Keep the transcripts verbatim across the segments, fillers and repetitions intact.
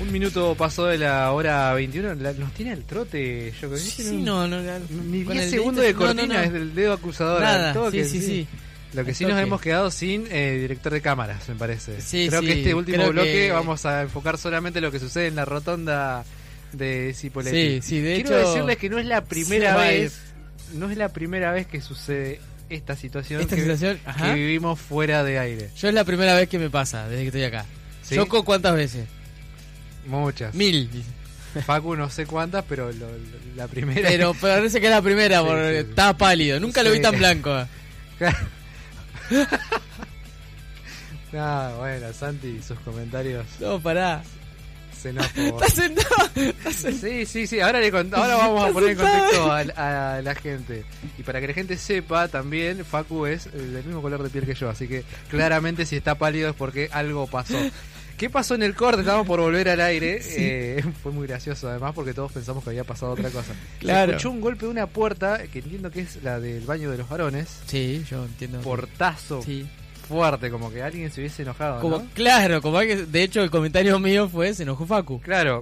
un minuto pasó de la hora veintiuno. La, nos tiene al trote, yo creo. Sí, sí, no, no, no. Ni Con diez el segundos dedito, de cortina no, no, no. desde el dedo acusador. Nada, al toque, sí, sí, sí. Lo que Al sí nos toque. hemos quedado sin eh, director de cámaras, me parece. Sí, creo sí, que este último creo bloque que- vamos a enfocar solamente lo que sucede en la rotonda de Cipolletti. Sí, sí, de Quiero hecho, decirles que no es la primera se va a vez, no es la primera vez que sucede esta situación, Esta que, situación, que ajá. vivimos fuera de aire. Yo es la primera vez que me pasa desde que estoy acá. ¿Sí? ¿Choco cuántas veces? Muchas. Mil. dice. Facu no sé cuántas, pero lo- lo- la primera. Pero parece que es la primera Sí, porque sí, sí. estaba pálido. Nunca lo vi Sí. tan blanco. Ah, bueno, Santi y sus comentarios No, pará. xenófobos. ¿Estás sentado? ¿Estás sentado? Sí, sí, sí. Ahora, le cont- ahora vamos a poner en contexto a, a la gente. Y para que la gente sepa también, Facu es eh, del mismo color de piel que yo. Así que claramente si está pálido es porque algo pasó. ¿Qué pasó en el corte? Estábamos por volver al aire. Sí. Eh, fue muy gracioso además porque todos pensamos que había pasado otra cosa. Claro. Se escuchó un golpe de una puerta que entiendo que es la del baño de los varones. Sí, yo entiendo. Portazo Sí. fuerte, como que alguien se hubiese enojado, Como, ¿no? claro, como que de hecho el comentario mío fue se enojó Facu. Claro,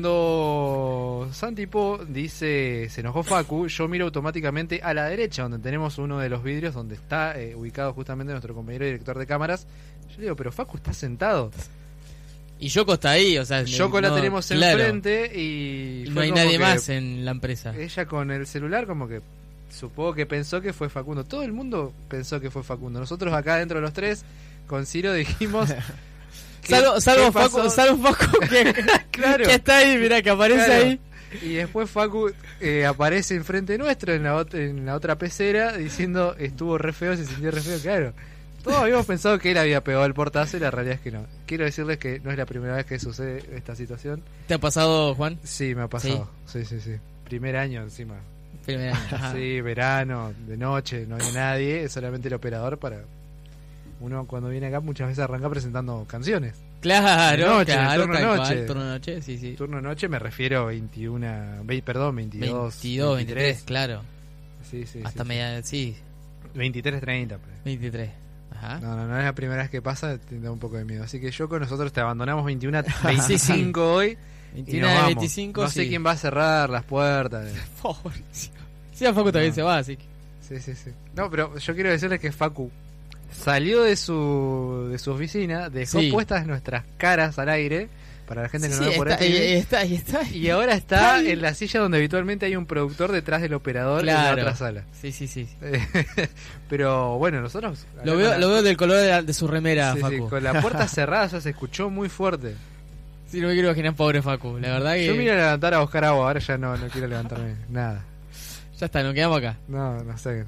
cuando Santi Po dice se enojó Facu, yo miro automáticamente a la derecha donde tenemos uno de los vidrios donde está eh, ubicado justamente nuestro compañero director de cámaras. Yo le digo, pero Facu está sentado. Y Yoko está ahí, o sea, Yoko la no- tenemos claro. enfrente y Y fue no hay como nadie que más en la empresa. ella con el celular como que supongo que pensó que fue Facundo. Todo el mundo pensó que fue Facundo. Nosotros acá dentro de los tres con Ciro dijimos ¿qué- Salvo, salvo qué pasó? Facu, salvo Facu que, Claro. que está ahí, mira, que aparece Claro. ahí. Y después Facu eh, aparece enfrente nuestro en la, ot- en la otra pecera diciendo estuvo re feo, se sintió re feo, claro. Todos habíamos pensado que él había pegado el portazo y la realidad es que no. Quiero decirles que no es la primera vez que sucede esta situación. ¿Te ha pasado, Juan? Sí, me ha pasado. Sí, sí, sí. Primer año encima. Primer año. Ajá. Sí, verano, de noche, no hay nadie, es solamente el operador para... Uno cuando viene acá muchas veces arranca presentando canciones. Claro, De noche, claro, turno tal noche. cual, turno noche, sí, sí. Turno noche me refiero a veintiuno, ve- perdón, veintidós, veintidós, veintitrés, claro. Sí, sí, Hasta sí, media, sí, sí. veintitrés, treinta. pues. veintitrés. Ajá. No, no, no es la primera vez que pasa, te da un poco de miedo. Así que yo con nosotros te abandonamos veintiuno, veinticinco hoy. Y veintiuno nos de vamos. veinticinco, No sí. sé quién va a cerrar las puertas. Pobrecito. Sí, a Facu también No. se va, así que. Sí, sí, sí. No, pero yo quiero decirles que Facu salió de su, de su oficina, dejó Sí. puestas nuestras caras al aire, para la gente que Sí, no lo ve por está, ahí. ahí está, ahí está. Y ahora está Ay. en la silla donde habitualmente hay un productor detrás del operador en la Claro. otra sala. Sí, sí, sí. Pero bueno, nosotros... Lo acá veo, con lo la- veo del color de, la- de su remera, sí, sí, Facu. con la puerta cerrada ya se escuchó muy fuerte. Sí, no me quiero imaginar, pobre Facu. La verdad que. Yo me iba a levantar a buscar agua, ahora ya no, no quiero levantarme nada. Ya está, nos quedamos acá. No, no sé.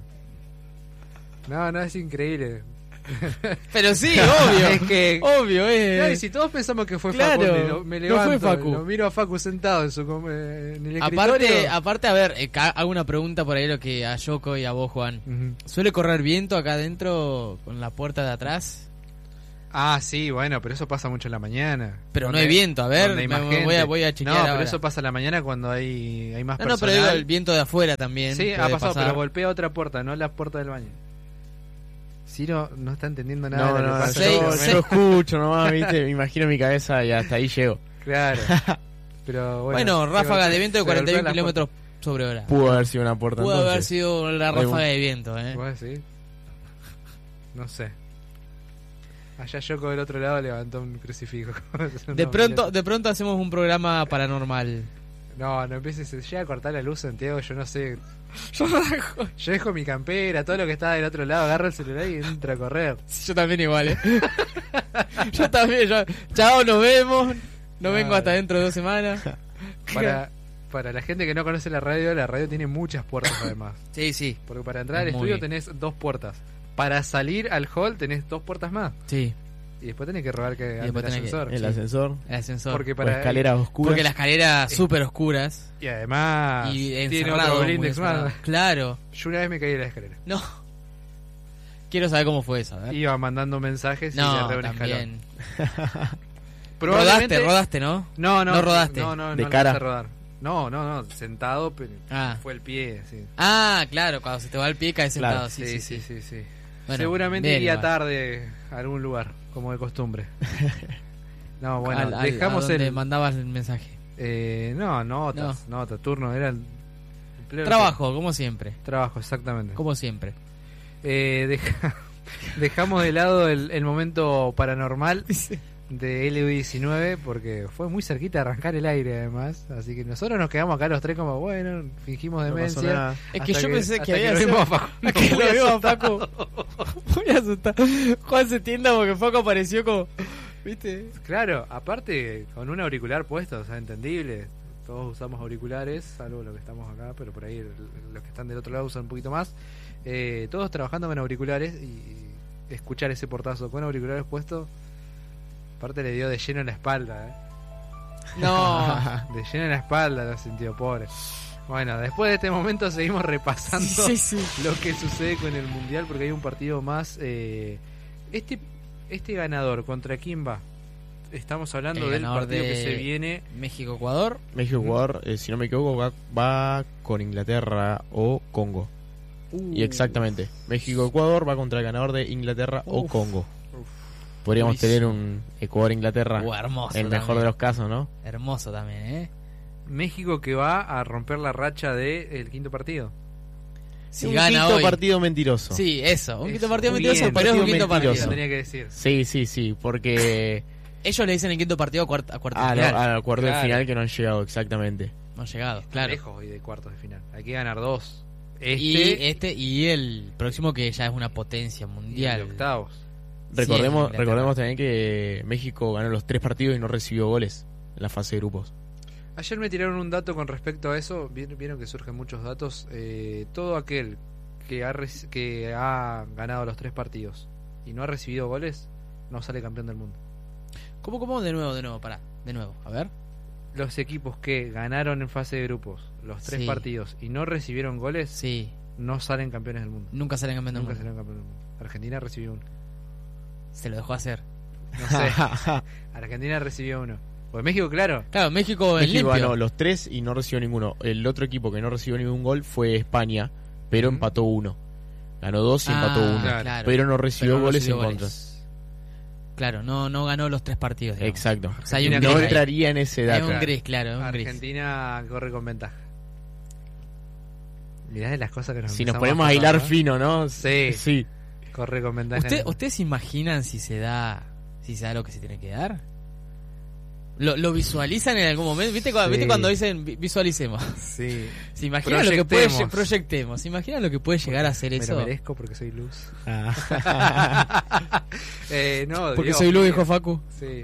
No, no, es increíble. Pero sí, obvio. Es que... Obvio, eh. Claro, y si todos pensamos que fue Claro, Facu, me, lo- me no levanto, fue Facu. lo miro a Facu sentado en, su, com- eh, en el Aparte, escritorio. aparte, a ver, eh, ca- hago una pregunta por ahí lo que a Yoko y a vos, Juan. Ujú. ¿Suele correr viento acá adentro con la puerta de atrás? Ah, sí, bueno, pero eso pasa mucho en la mañana. Pero no Donde- hay viento, a ver, donde hay me- más me voy a- gente. voy a chequear No, ahora. pero eso pasa en la mañana cuando hay, hay más No, no, personal. pero digo el viento de afuera también. Sí, ha puede pasado, pasar. pero golpea otra puerta, no la puerta del baño. Ciro no está entendiendo nada No, de lo no, que no, pasa. Sí, yo, sí. yo escucho nomás, viste, me imagino mi cabeza y hasta ahí llego. Claro. Pero bueno, Bueno, se ráfaga golpea- de viento de se cuarenta y uno golpea la kilómetros sobre hora. Pudo haber sido una puerta Pudo entonces. haber sido la Algún- ráfaga de viento, eh. puerta. ¿Vos decís? No sé. Allá Yoko del otro lado levantó un crucifijo. De No, pronto, mirá. de pronto hacemos un programa paranormal. No, no empieces. Se llega a cortar la luz, Santiago. Yo no sé. Yo, Yo dejo mi campera, todo lo que está del otro lado, agarra el celular y entra a correr. yo también igual, eh. Yo también, yo, chao, nos vemos. No Claro. vengo hasta dentro de dos semanas. Para, para la gente que no conoce la radio, la radio tiene muchas puertas además. Sí, sí. Porque para entrar al Muy estudio bien. tenés dos puertas. Para salir al hall tenés dos puertas más. Sí, Y después tenés que robar que ande el después tenés que- ascensor. El Sí. ascensor, el ascensor. Porque o para escaleras oscuras. Porque las escaleras súper oscuras. Y además Y tiene encerrado. otro muy blindex encerrado. más. Claro. Yo una vez me caí de la escalera. No. Quiero saber cómo fue eso, a ver. Iba mandando mensajes y le No, erré un escalón. también. Probablemente- Rodaste, rodaste, ¿no? No, no. No rodaste. No, no, De no cara. alcancé a rodar. No, no, no. Sentado, pero Ah. fue el pie, sí. Ah, claro, cuando se te va el pie caes Claro. sentado. Sí, sí, sí. sí, sí. Bueno, Seguramente bien, iría igual. tarde a algún lugar, como de costumbre. No, bueno, al, al- dejamos a donde el... mandabas el mensaje. Eh, no, notas, notas, turno, era el... el pleno- Trabajo, como siempre. Trabajo, exactamente. Como siempre. Eh, deja- dejamos de lado el, el momento paranormal de L U diecinueve porque fue muy cerquita de arrancar el aire además, así que nosotros nos quedamos acá los tres como bueno, fingimos No pasó demencia. nada. Es que Hasta yo pensé hasta que había lo sido- vimos a Facundo que muy lo vimos a asustado. Muy asustado. Juan se tienda porque Facu apareció como. ¿Viste? Claro, aparte con un auricular puesto, o sea, entendible. Todos usamos auriculares, salvo los que estamos acá, pero por ahí el- los que están del otro lado usan un poquito más. Eh, todos trabajando con auriculares y escuchar ese portazo con auriculares puestos, aparte le dio de lleno en la espalda, ¿eh? No. De lleno en la espalda lo sintió, pobre. Bueno, después de este momento seguimos repasando Sí, sí. lo que sucede con el Mundial porque hay un partido más. eh, este este ganador, ¿contra quién va? Estamos hablando El del ganador partido de que se viene. México-Ecuador. México-Ecuador, eh, si no me equivoco, va, va con Inglaterra o Congo. Uh, Y exactamente, México-Ecuador va contra el ganador de Inglaterra o Uf. Congo. uf. Podríamos Durísimo. tener un Ecuador-Inglaterra, Uh, hermoso. el mejor también. de los casos, ¿no? Hermoso también, ¿eh? México que va a romper la racha del quinto partido. Si un gana quinto hoy. partido mentiroso. Sí, eso. Un quinto Eso, partido muy mentiroso, bien, pero es un partido quinto mentiroso. Lo partido. tenía que decir. Sí, sí, sí, porque Ellos le dicen el quinto partido a cuarto, a cuarto ah, de no, final. al acuerdo Claro. del final que no han llegado exactamente. No han llegado, Está claro. lejos hoy de cuartos de final. Hay que ganar dos. Este Y este y el próximo que ya es una potencia y mundial. el de octavos. Recordemos, Inglaterra. recordemos también que México ganó los tres partidos y no recibió goles en la fase de grupos. Ayer me tiraron un dato con respecto a eso. Vieron, vieron que surgen muchos datos. Eh, todo aquel que ha, reci- que ha ganado los tres partidos y no ha recibido goles, no sale campeón del mundo. ¿Cómo, cómo? De nuevo, de nuevo, pará. De nuevo, a ver. Los equipos que ganaron en fase de grupos los tres Sí. partidos y no recibieron goles, Sí, no salen campeones del mundo. nunca salen campeón del Nunca mundo. salieron campeones del mundo. Argentina recibió uno. Se lo dejó hacer. No sé. Argentina recibió uno. Pues México, claro. Claro, México en México limpio. ganó los tres y no recibió ninguno. El otro equipo que no recibió ningún gol fue España, pero Ujú. empató uno. Ganó dos y Ah, empató uno. claro. Pero no recibió Pero no goles recibió en goles. contra. Claro, no, no ganó los tres partidos. digamos. Exacto. O sea, hay un Argentina No gris ahí. entraría en ese Hay dato. un gris, claro, un gris. Argentina corre con ventaja. Mirá de las cosas que nos Si nos empezamos ponemos a acordar, hilar ¿no? fino, ¿no? Sí. Sí. Corre con ventaja. ¿Usted, ¿Ustedes se imaginan si se da si se da lo que se tiene que dar? ¿Lo, lo visualizan en algún momento? ¿Viste, cuando, Sí. ¿Viste cuando dicen vi- visualicemos? Sí. ¿Se imaginan lo que puede lle- Proyectemos. proyectemos? ¿Se imaginan lo que puede llegar a ser Me eso? lo merezco porque soy luz. Ah. eh, no, Porque Dios soy Lu, mío. dijo Facu. Sí.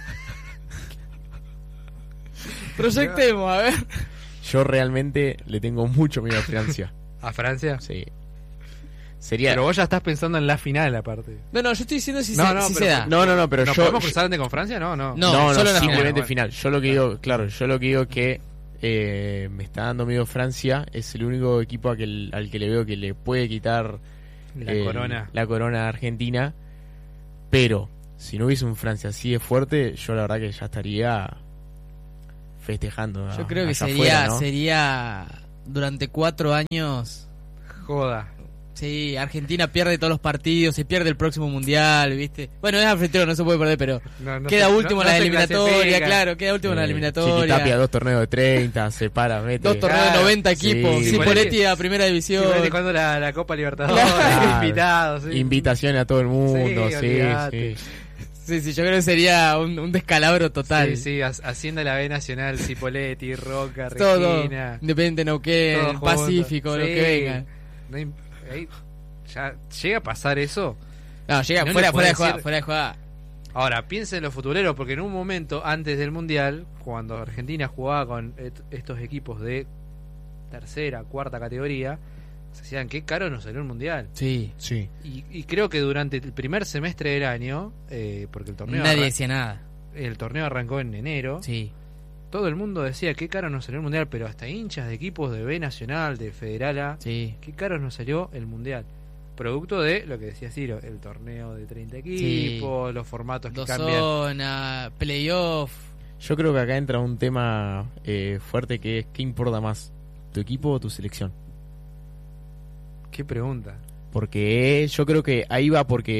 Proyectemos, a ver. Yo realmente le tengo mucho miedo a Francia. ¿A Francia? Sí. Sería. Pero vos ya estás pensando en la final aparte. No, no, yo estoy diciendo si No, se, no, si pero- se da. No, no, no, pero ¿Nos yo. podemos cruzar antes con Francia? No, no. No, No, no, solo en la simplemente final. final. Yo lo que digo, claro, yo lo que digo que eh, me está dando miedo Francia. Es el único equipo a que- al que le veo que le puede quitar La eh, corona. la corona a Argentina. Pero si no hubiese un Francia así de fuerte, yo la verdad que ya estaría festejando. Yo a- creo que allá sería afuera, ¿no? sería durante cuatro años. Joda. Sí, Argentina pierde todos los partidos, se pierde el próximo mundial, ¿viste? Bueno, es anfitrión, no se puede perder, pero No, no queda se- último no- en la no se eliminatoria, clasifica. claro, queda último en la Eh, eliminatoria. Chiquitapia, dos torneos de treinta, se para, mete. Dos torneos de Claro. noventa Sí. equipos, Sí, Cipoletti a primera división. Sí, jugando la, la Copa Libertadores, Claro. invitados. Sí. Invitación a todo el mundo, Sí, sí, olvidate. sí. Sí, sí, yo creo que sería un, un descalabro total. Sí, sí, ha- haciendo la B Nacional, Cipoletti, Roca, Todo, Regina. Independiente Neuquén, Todo junto. Pacífico, lo Sí. que venga. No hay- ahí, ya llega a pasar eso. No, llega No le fuera, fuera de podés jugada, decir- fuera de jugada. Ahora, piensen en los futureros, porque en un momento antes del Mundial, cuando Argentina jugaba con et- estos equipos de tercera, cuarta categoría, se decían, qué caro nos salió el Mundial. Sí, Sí. Y, y creo que durante el primer semestre del año, eh, porque el torneo, nadie arran- decía nada. el torneo arrancó en enero, Sí, todo el mundo decía, qué caro nos salió el Mundial, pero hasta hinchas de equipos de B Nacional, de Federal A, sí. qué caro nos salió el Mundial. Producto de lo que decía Ciro, el torneo de treinta equipos, los formatos que Dos cambian. zonas, playoff. Yo creo que acá entra un tema eh, fuerte que es ¿qué importa más? ¿Tu equipo o tu selección? Qué pregunta. Porque yo creo que ahí va porque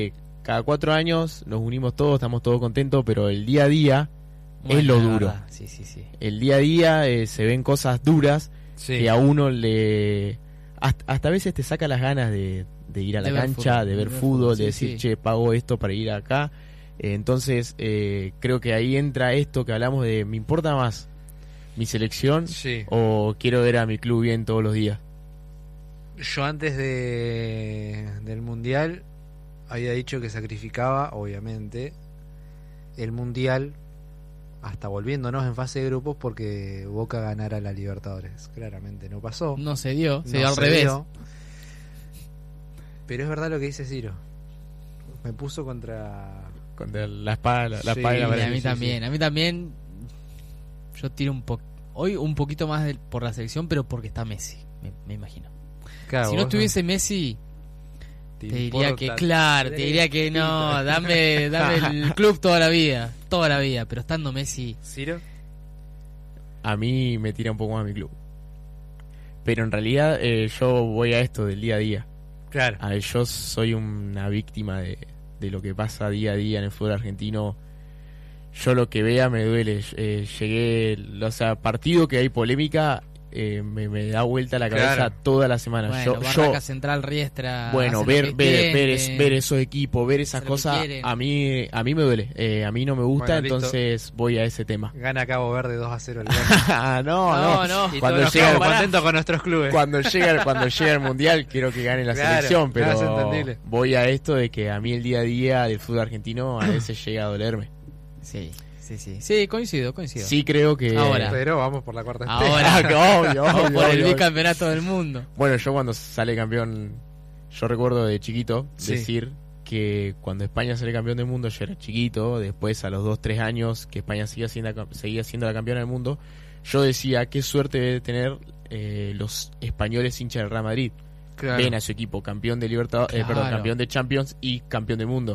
cada cuatro años nos unimos todos, estamos todos contentos, pero el día a día Bueno, es lo la duro. verdad, Sí, sí, sí. El día a día eh, se ven cosas duras Sí. que a uno le... Hasta, hasta a veces te saca las ganas de, de ir a la De ver cancha, fútbol, de ver de ver fútbol, fútbol, de sí, decir, sí. che, pago esto para ir acá. Eh, entonces, eh, creo que ahí entra esto que hablamos de, ¿me importa más mi selección Sí. o quiero ver a mi club bien todos los días? Yo antes de del Mundial había dicho que sacrificaba, obviamente, el Mundial hasta volviéndonos en fase de grupos porque Boca ganara la Libertadores. Claramente no pasó. No se dio, se No dio al se revés. dio. Pero es verdad lo que dice Ciro. Me puso contra... Contra la espada, la, la Sí, espada y la Y pared. a mí sí, también, sí. a mí también. Yo tiro un poco. Hoy un poquito más del- por la selección, pero porque está Messi, me, me imagino. Claro, si no vos estuviese Messi, te te diría importa que, claro, te diría que no, tres dame, dame el club toda la vida, toda la vida. Pero estando Messi, Ciro. A mí me tira un poco más mi club. Pero en realidad eh, yo voy a esto del día a día. Claro. A ver, yo soy una víctima de, de lo que pasa día a día en el fútbol argentino. Yo lo que vea me duele. Eh, llegué, o sea, partido que hay polémica, eh, me, me da vuelta la cabeza Claro. toda la semana. bueno, yo, Barraca yo Central, Riestra. bueno, hacen ver lo que ver quieren, ver, es- eh, ver esos equipos, ver esas hacen lo que cosas, quieren. a mí a mí me duele. Eh, a mí no me gusta, Bueno, listo. entonces voy a ese tema. Gana Cabo Verde dos a cero el no, no, No, no. Y Cuando todos nos llega- quedamos contentos con nuestros clubes. cuando llega cuando llega el mundial quiero que gane la Claro, selección, claro, es pero entendible. voy a esto de que a mí el día a día del fútbol argentino a veces llega a dolerme. Sí, sí, sí. Sí, coincido, coincido. Sí creo que Ahora. Pero vamos por la cuarta Ahora. Ah, que obvio, Vamos obvio, por el obvio. bicampeonato del mundo. Bueno, yo cuando sale campeón, yo recuerdo de chiquito Sí. decir que cuando España sale campeón del mundo, yo era chiquito, después a los dos tres años que España seguía siendo, seguía siendo la campeona del mundo, yo decía qué suerte debe tener eh, los españoles hinchas del Real Madrid. Claro. Ven a su equipo campeón de Libertadores, eh, perdón, Claro. campeón de Champions y campeón del mundo.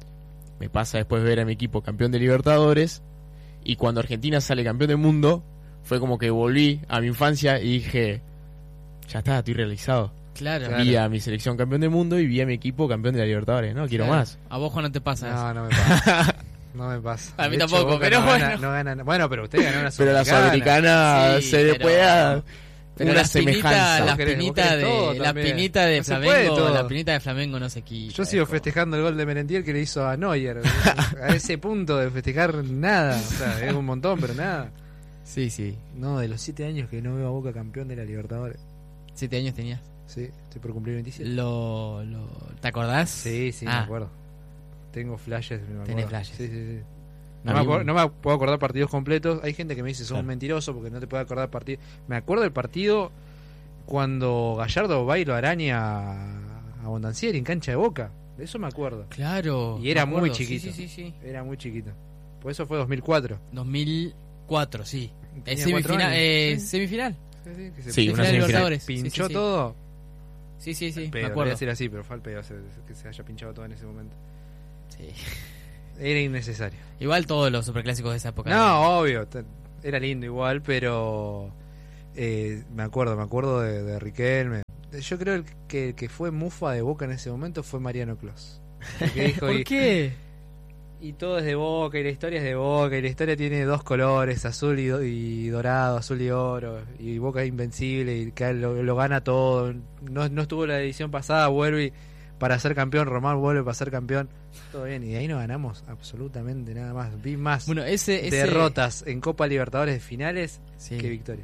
Me pasa después ver a mi equipo campeón de Libertadores y cuando Argentina sale campeón del mundo fue como que volví a mi infancia y dije, ya está, estoy realizado. Claro. Claro. Vi a mi selección campeón del mundo y vi a mi equipo campeón de la Libertadores, no quiero Claro. más. A vos, Juan, no te pasa eso. No, no me pasa. No me pasa. A mí De hecho, tampoco, Boca pero no bueno. Gana, no gana- bueno, pero usted ganó una Pero la Sudamericana. Sudamericana Sí, se le pero- puede dar Pero una las pinitas, semejanza. las Vos querés- vos pinitas querés todo de, la también. pinita de No se puede Flamengo, todo. la pinita de Flamengo no se quita. Yo sigo es como- festejando el gol de Merentiel que le hizo a Neuer. A ese punto de festejar nada. O sea, es un montón, pero nada. Sí, sí. No, de los siete años que no veo a Boca campeón de la Libertadores. Siete años tenías. Sí, estoy por cumplir veintisiete. Lo, lo, ¿Te acordás? Sí, sí, Ah. me acuerdo. Tengo flashes. Me Tenés acuerdo. flashes. Sí, sí, sí. No A me, mí- acuerdo- no me puedo acordar partidos completos. Hay gente que me dice, sos Claro. un mentiroso porque no te puedo acordar partidos. Me acuerdo del partido cuando Gallardo va y lo araña a a Bondancieri en cancha de Boca. De eso me acuerdo. Claro. Y era me acuerdo. muy chiquito. Sí, sí, sí, sí. Era muy chiquito. Por eso fue dos mil cuatro. dos mil cuatro, sí. Tenía Es semifinal. cuatro años. Eh, Sí. ¿Semifinal? Sí, sí, que se Sí, pinchó- una Semifinal de semifinal. Libertadores. pinchó Sí, sí, sí. todo. Sí, sí, sí. Pedo, me lo voy a acuerdo. decir así, pero fue al pedo hacer- que se haya pinchado todo en ese momento. Sí. Era innecesario. Igual todos los superclásicos de esa época. No, obvio. t- Era lindo igual, pero eh, me acuerdo, me acuerdo de, de Riquelme. Yo creo el que el que fue mufa de Boca en ese momento fue Mariano Clos. Porque dijo, ¿Por y, qué? y todo es de Boca, y la historia es de Boca, y la historia tiene dos colores, azul y, do- y dorado, azul y oro, y Boca es invencible, y que lo, lo gana todo. No, no estuvo la edición pasada, vuelve y- para ser campeón, Román vuelve para ser campeón. Todo bien, y de ahí no ganamos absolutamente nada más. Vi más Bueno, ese. ese... derrotas en Copa Libertadores de finales Sí. que victorias.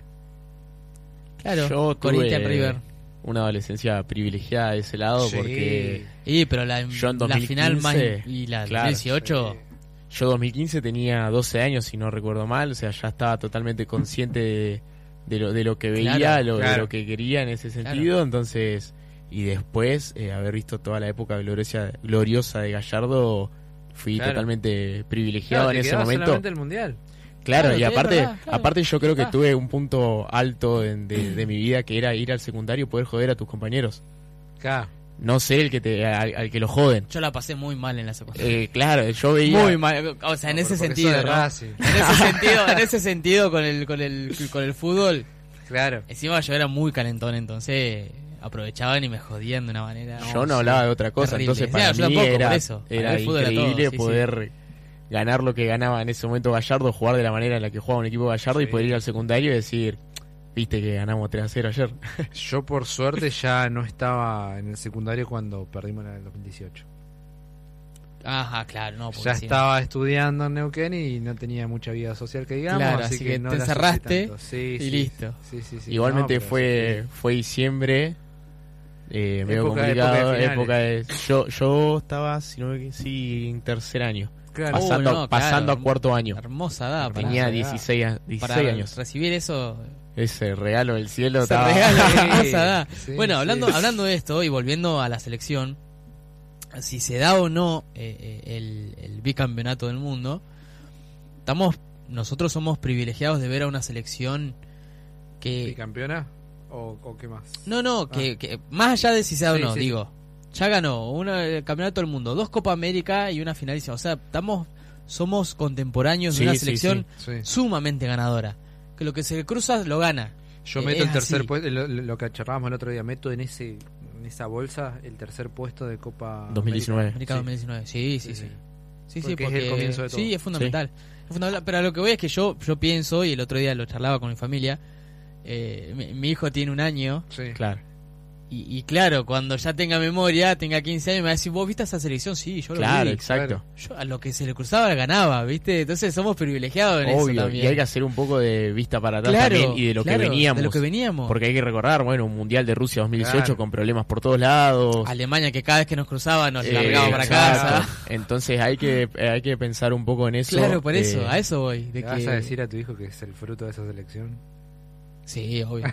Claro. Yo tuve Corinthians River. una adolescencia privilegiada de ese lado Sí. porque Y pero la, Yo en la dos mil quince, final más. Y la claro, dieciocho. Sí. yo dos mil quince tenía doce años, si no recuerdo mal, o sea, ya estaba totalmente consciente de, de lo, de lo que veía, Claro, lo, de claro. lo que quería en ese sentido, entonces, y después eh, haber visto toda la época gloriosa, gloriosa de Gallardo, fui Claro. totalmente privilegiado Claro, te en ese quedaba momento. solamente el mundial. Claro, Claro, y sí, aparte, es verdad, claro. aparte yo creo que Ah. tuve un punto alto en- de, de mi vida que era ir al secundario y poder joder a tus compañeros. Claro. No ser el que te, al, al que lo joden. Yo la pasé muy mal en la secundaria. Eh, claro, yo veía... Muy mal. O sea, en No, ese porque sentido. sos de ¿no? Racing. En ese sentido, en ese sentido con el, con el, con el fútbol. Claro. Encima yo era muy calentón, entonces aprovechaban y me jodían de una manera. Yo no hablaba de otra cosa, terrible. entonces Claro, para yo mí tampoco, era, por eso. Para era mí el fútbol era todo, increíble sí, poder ganar lo que ganaba en ese momento Gallardo, jugar de la manera en la que jugaba un equipo Gallardo Sí. y poder ir al secundario y decir, viste que ganamos tres a cero ayer. Yo por suerte ya no estaba en el secundario cuando perdimos en el dos mil dieciocho. Ajá, claro, no. porque Ya sí. estaba estudiando en Neuquén y no tenía mucha vida social que digamos, Claro, así, así que, que no te la sufrí encerraste tanto. Sí, y sí, listo. sí, sí, sí. Igualmente No, pero fue sí. fue diciembre, eh, medio Época- complicado, época de época de... Yo, yo estaba, si no me sí, en tercer año, Claro. Oh, pasando, no, pasando claro. a cuarto año. Hermosa edad para, Tenía edad. dieciséis, a- dieciséis para años. recibir eso. Ese regalo del cielo Ese estaba... regalo, Sí, hermosa edad. sí, Bueno, sí. hablando hablando de esto y volviendo a la selección, si se da o no eh, eh, el, el bicampeonato del mundo, estamos nosotros somos privilegiados de ver a una selección que ¿Bicampeona? ¿O, ¿O qué más? no no que, que más allá de si se da o Sí, no, sí, digo, ya ganó una, el campeonato del mundo, dos Copa América y una finalísima, o sea, estamos somos contemporáneos Sí, de una sí, selección Sí. sumamente ganadora, que lo que se le cruza lo gana. Yo Eh, meto es el tercer así. puesto, lo, lo que charlábamos el otro día, meto en ese en esa bolsa el tercer puesto de Copa dos mil diecinueve. América Sí. dos mil diecinueve. Sí, sí, sí. Sí, sí, Porque porque, es el comienzo de todo. sí, es fundamental. Es fundamental. Pero a lo que voy es que yo yo pienso, y el otro día lo charlaba con mi familia, eh, mi, mi hijo tiene un año, Sí. Claro, y, y claro, cuando ya tenga memoria, tenga quince años, me va a decir, ¿vos viste esa selección? Sí, yo lo claro, vi. exacto. Yo a lo que se le cruzaba la ganaba, ¿viste? Entonces somos privilegiados en eso Obvio, también. y hay que hacer un poco de vista para atrás Claro, también y de lo claro, que veníamos. de lo que veníamos. Porque hay que recordar, bueno, un Mundial de Rusia dos mil dieciocho Claro. con problemas por todos lados. Alemania, que cada vez que nos cruzaba nos Eh, largaba para exacto. casa. Entonces hay que eh, hay que pensar un poco en eso. Claro, por eso, eh, a eso voy. De ¿Le vas que... a decir a tu hijo que es el fruto de esa selección? Sí, obvio.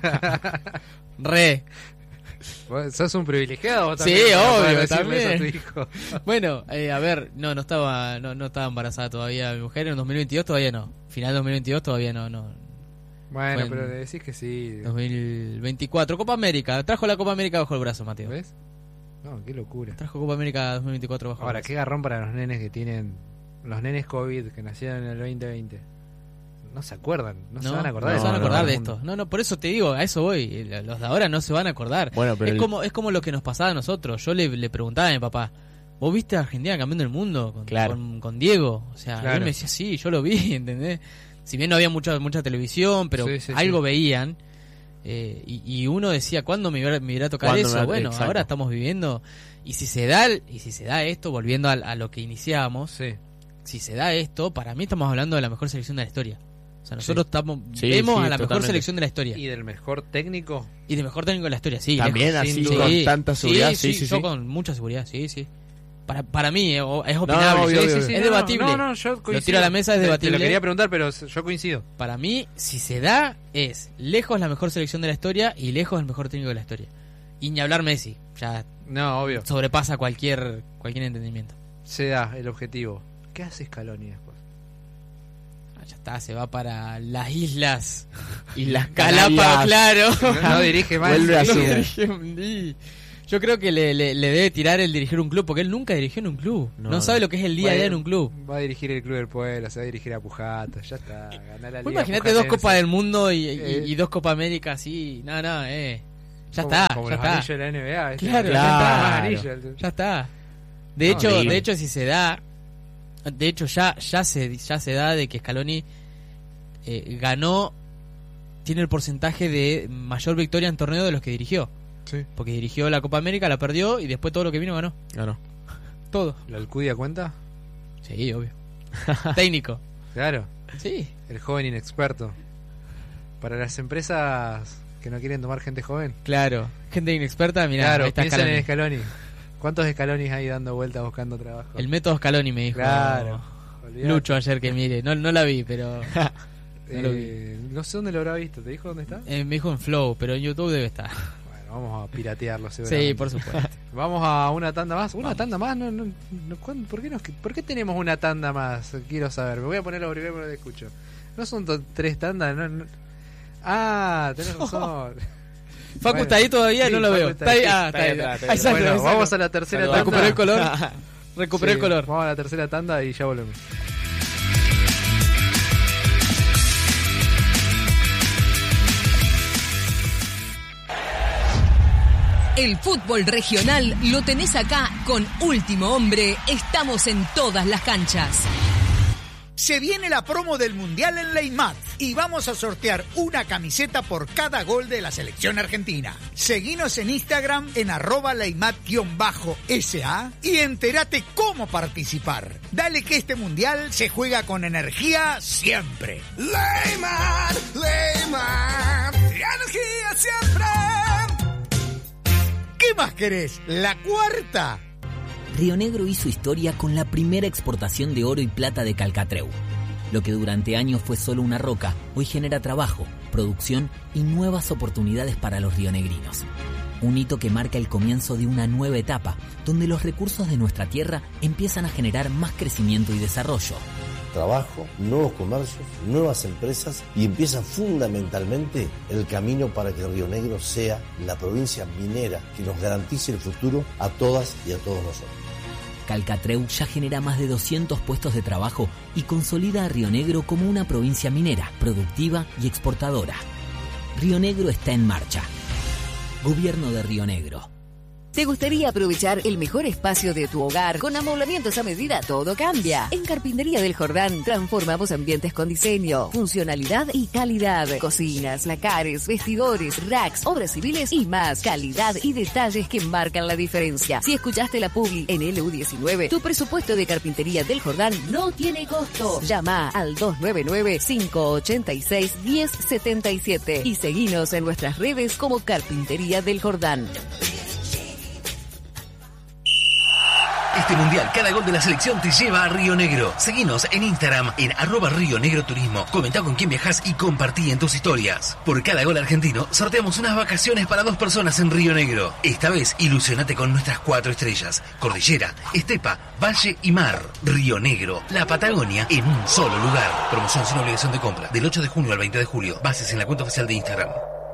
Re. Vos sos un privilegiado vos Sí, también, para obvio, poder decirle también. eso a tu hijo. Bueno, eh, a ver, no, no estaba, no, no estaba embarazada todavía mi mujer, en dos mil veintidós todavía no. Final dos mil veintidós todavía no, no. Bueno, Bueno. pero le decís que sí. dos mil veinticuatro, Copa América. Trajo la Copa América bajo el brazo, Mateo. ¿Ves? No, qué locura. Trajo Copa América dos mil veinticuatro bajo Ahora, el qué brazo. garrón para los nenes que tienen. Los nenes COVID que nacieron en el veinte veinte. No se acuerdan, no, se van a acordar. no se van a no, acordar no, de no. esto. No, no, por eso te digo, a eso voy. Los de ahora no se van a acordar. Bueno, pero es el- como es como lo que nos pasaba a nosotros. Yo le, le preguntaba a mi papá, ¿vos viste a Argentina campeón del mundo con, Claro. con, con Diego? O sea, Claro. él me decía, sí, yo lo vi, ¿entendés? Si bien no había mucha mucha televisión, pero Sí, sí, algo sí. veían. eh, y, y uno decía, ¿cuándo me irá, me irá a tocar ¿Cuándo eso? me va- Bueno, exacto. ahora estamos viviendo. Y si se da el- y si se da esto, volviendo a, a lo que iniciábamos, Sí. si se da esto, para mí estamos hablando de la mejor selección de la historia. O sea, nosotros estamos Sí, vemos sí, a la mejor totalmente. selección de la historia. ¿Y del mejor técnico? Y de mejor técnico de la historia, sí. También lejos, así, sin con duda. tanta seguridad, sí, sí, yo sí. con mucha seguridad, sí, sí. Para, para mí eh, o- es opinable, obvio, sí, obvio, sí, obvio. sí, no, es no, debatible. No, no, yo coincido. tiro a la mesa, es Te- debatible. Te lo quería preguntar, pero yo coincido. Para mí, si se da, es lejos la mejor selección de la historia y lejos el mejor técnico de la historia. Y ni hablar Messi, ya No, obvio. sobrepasa cualquier cualquier entendimiento. Se da el objetivo. ¿Qué hace Scaloni después? Ah, ya está, se va para las islas. y las Calapa, Canarias. claro. No, no dirige más. Vuelve a Sí. su- Yo creo que le, le, le debe tirar el dirigir un club, porque él nunca dirigió en un club. No, No, sabe no. lo que es el día a día en un club. Va a dirigir el Club del Pueblo, se va a dirigir a Pujata, ya está. Ganar la Vos Liga imaginate dos Pujatense. Copas del Mundo y, y- Eh. y dos Copas América así. No, no, eh. Ya Como- está, como ya los está. anillos de la N B A. ¿viste? Claro, Ya ya está, está. más anillos. Ya está. De No, hecho, increíble. de hecho si se da, de hecho ya ya se ya se da de que Scaloni eh, ganó, tiene el porcentaje de mayor victoria en torneo de los que dirigió, Sí. porque dirigió la Copa América, la perdió y después todo lo que vino ganó. Ganó. Todo. ¿La Alcudia cuenta? Sí, obvio. Técnico. Claro, Sí. el joven inexperto. Para las empresas que no quieren tomar gente joven. Claro. Gente inexperta, mirá, claro, ahí está piensen Scaloni. en Scaloni. ¿Cuántos Scalonis hay dando vueltas buscando trabajo? El método Scaloni me dijo. Claro. Olvidate. Lucho ayer que mire, no, no la vi, pero no lo Eh, no sé dónde lo habrá visto. ¿Te dijo dónde está? eh, me dijo en Flow, pero en YouTube debe estar. Bueno, vamos a piratearlo seguramente. Sí, por supuesto. Vamos a una tanda más. ¿Una Vamos. tanda más? No, no, no, ¿cuándo- ¿por, qué nos- ¿Por qué tenemos una tanda más? Quiero saber. Me voy a poner lo primero que escucho. ¿No son to- tres tandas? No, no. Ah, tenés razón. Facu Bueno, está ahí todavía, sí, no lo Facu veo. está Está ahí, ahí. ah, Está está ahí ahí. atrás, está ahí Ahí sale, Bueno, ahí sale. vamos a la tercera Saludos. tanda. Recuperó el color. Recuperé Sí, el color. Vamos a la tercera tanda y ya volvemos. El fútbol regional lo tenés acá con Último Hombre. Estamos en todas las canchas. Se viene la promo del Mundial en Leimat y vamos a sortear una camiseta por cada gol de la selección argentina. Seguinos en Instagram en arroba Leimat-sa y entérate cómo participar. Dale que este Mundial se juega con energía siempre. Leimat, Leimat, energía siempre. ¿Qué más querés? ¿La cuarta? Río Negro hizo historia con la primera exportación de oro y plata de Calcatreu. Lo que durante años fue solo una roca, hoy genera trabajo, producción y nuevas oportunidades para los rionegrinos. Un hito que marca el comienzo de una nueva etapa, donde los recursos de nuestra tierra empiezan a generar más crecimiento y desarrollo. Trabajo, nuevos comercios, nuevas empresas y empieza fundamentalmente el camino para que Río Negro sea la provincia minera que nos garantice el futuro a todas y a todos nosotros. Calcatreu ya genera más de doscientos puestos de trabajo y consolida a Río Negro como una provincia minera, productiva y exportadora. Río Negro está en marcha. Gobierno de Río Negro. ¿Te gustaría aprovechar el mejor espacio de tu hogar con amoblamientos a medida? Todo cambia. En Carpintería del Jordán transformamos ambientes con diseño, funcionalidad y calidad. Cocinas, lacares, vestidores, racks, obras civiles y más. Calidad y detalles que marcan la diferencia. Si escuchaste la publi en L U diecinueve, tu presupuesto de Carpintería del Jordán no tiene costo. Llama al dos nueve nueve, cinco ocho seis, uno cero siete siete y seguinos en nuestras redes como Carpintería del Jordán. Este mundial, cada gol de la selección te lleva a Río Negro. Seguinos en Instagram en arroba Río Negro Turismo. Comentá con quién viajás y compartí en tus historias. Por cada gol argentino, sorteamos unas vacaciones para dos personas en Río Negro. Esta vez, ilusionate con nuestras cuatro estrellas. Cordillera, estepa, valle y mar. Río Negro, la Patagonia en un solo lugar. Promoción sin obligación de compra. Del ocho de junio al veinte de julio. Bases en la cuenta oficial de Instagram.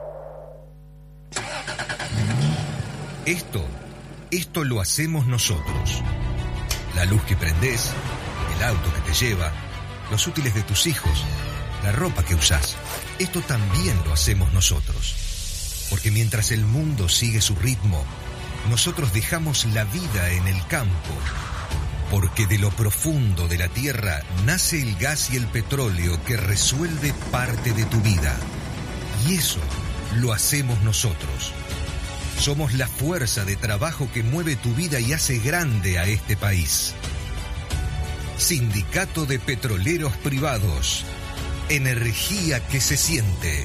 Esto, esto lo hacemos nosotros. La luz que prendés, el auto que te lleva, los útiles de tus hijos, la ropa que usás. Esto también lo hacemos nosotros. Porque mientras el mundo sigue su ritmo, nosotros dejamos la vida en el campo. Porque de lo profundo de la tierra nace el gas y el petróleo que resuelve parte de tu vida. Y eso lo hacemos nosotros. Somos la fuerza de trabajo que mueve tu vida y hace grande a este país. Sindicato de Petroleros Privados. Energía que se siente.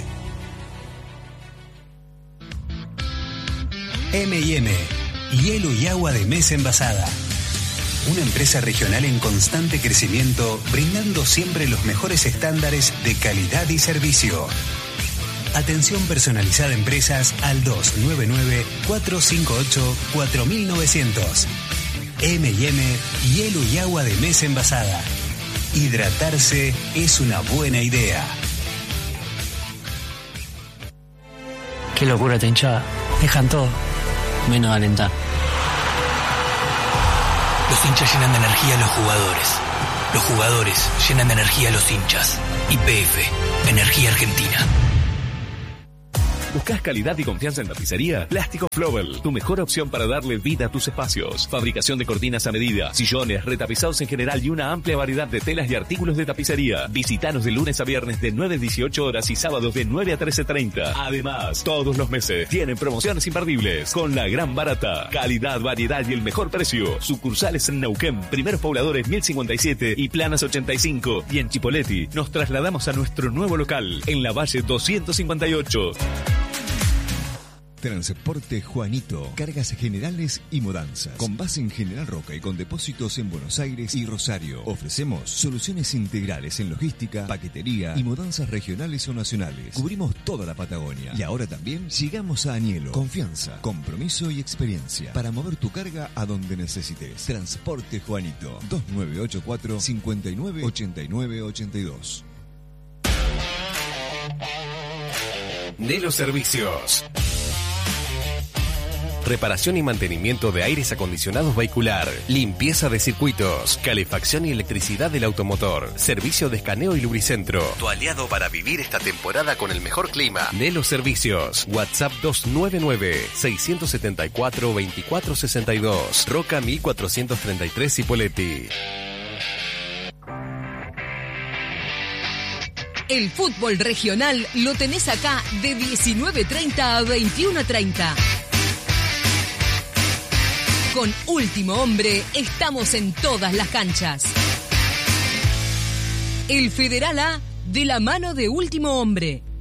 eme y eme, hielo y agua de mesa envasada. Una empresa regional en constante crecimiento, brindando siempre los mejores estándares de calidad y servicio. Atención personalizada a empresas al dos nueve nueve, cuatro cinco ocho, cuatro nueve cero cero. eme y eme, hielo y agua de mesa envasada. Hidratarse es una buena idea. Qué locura esta hinchada. Dejan todo, menos alentar. Los hinchas llenan de energía a los jugadores. Los jugadores llenan de energía a los hinchas. Y P F, Energía Argentina. ¿Buscas calidad y confianza en tapicería? Plástico Flowell, tu mejor opción para darle vida a tus espacios. Fabricación de cortinas a medida, sillones, retapizados en general y una amplia variedad de telas y artículos de tapicería. Visítanos de lunes a viernes de nueve a dieciocho horas y sábados de nueve a trece treinta. Además, todos los meses tienen promociones imperdibles con la gran barata. Calidad, variedad y el mejor precio. Sucursales en Neuquén, Primeros Pobladores mil cincuenta y siete y Planas ochenta y cinco. Y en Chipoleti nos trasladamos a nuestro nuevo local en la Valle doscientos cincuenta y ocho. Transporte Juanito, cargas generales y mudanzas. Con base en General Roca y con depósitos en Buenos Aires y Rosario. Ofrecemos soluciones integrales en logística, paquetería y mudanzas regionales o nacionales. Cubrimos toda la Patagonia. Y ahora también llegamos a Añelo. Confianza, compromiso y experiencia para mover tu carga a donde necesites. Transporte Juanito, dos nueve ocho cuatro, cinco nueve, ocho nueve ocho dos. De los servicios. reparación y mantenimiento de aires acondicionados vehicular, limpieza de circuitos, calefacción y electricidad del automotor, servicio de escaneo y lubricentro. Tu aliado para vivir esta temporada con el mejor clima. Nelo Servicios. WhatsApp dos nueve nueve, seis siete cuatro, dos cuatro seis dos. Roca mil cuatrocientos treinta y tres Cipolletti. El fútbol regional lo tenés acá de diecinueve treinta a veintiuno treinta. Con Último Hombre estamos en todas las canchas. El Federal A de la mano de Último Hombre.